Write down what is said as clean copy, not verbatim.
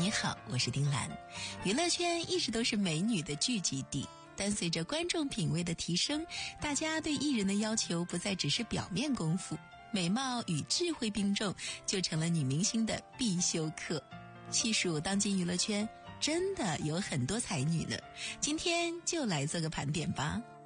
你好，我是丁兰。娱乐圈一直都是美女的聚集地，但随着观众品味的提升，大家对艺人的要求不再只是表面功夫，美貌与智慧并重就成了女明星的必修课。细数当今娱乐圈，真的有很多才女呢。今天就来做个盘点吧。